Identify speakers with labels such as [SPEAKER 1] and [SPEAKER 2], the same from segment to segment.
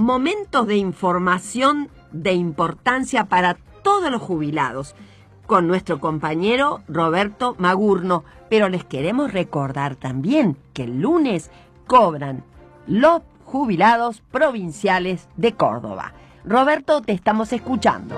[SPEAKER 1] momentos de información de importancia para todos los jubilados, con nuestro compañero Roberto Magurno. Pero les queremos recordar también que el lunes cobran los jubilados provinciales de Córdoba. Roberto, te estamos escuchando.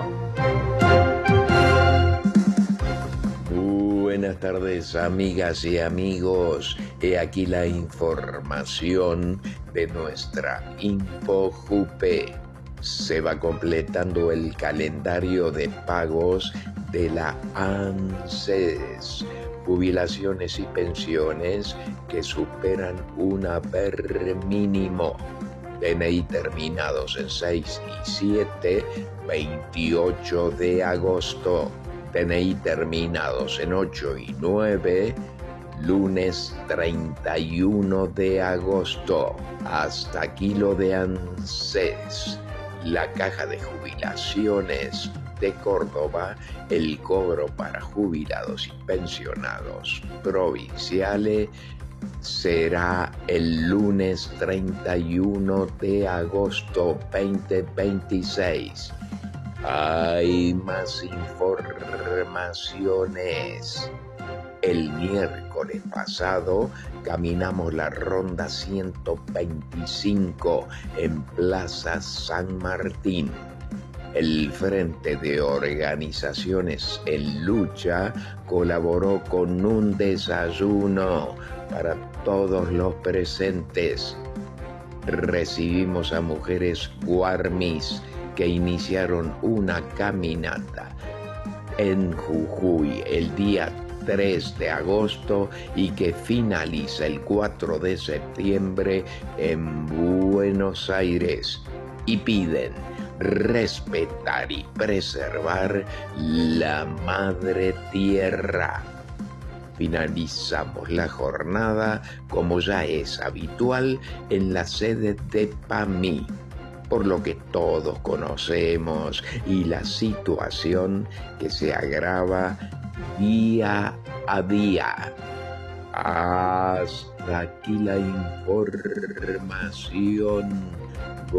[SPEAKER 2] Buenas tardes, amigas y amigos. He aquí la información de nuestra InfoJupe. Se va completando el calendario de pagos de la ANSES. Jubilaciones y pensiones que superan un haber mínimo. DNI terminados en 6 y 7, 28 de agosto. DNI terminados en 8 y 9, lunes 31 de agosto. Hasta aquí lo de ANSES. La Caja de Jubilaciones de Córdoba, el cobro para jubilados y pensionados provinciales será el lunes 31 de agosto 2026. Hay más informaciones. El miércoles pasado caminamos la ronda 125 en Plaza San Martín. El Frente de Organizaciones en Lucha colaboró con un desayuno para todos los presentes. Recibimos a mujeres guarmis que iniciaron una caminata en Jujuy el día 3 de agosto y que finaliza el 4 de septiembre en Buenos Aires, y piden respetar y preservar la madre tierra. Finalizamos la jornada, como ya es habitual, en la sede de PAMI, por lo que todos conocemos y la situación que se agrava día a día. Hasta aquí la información.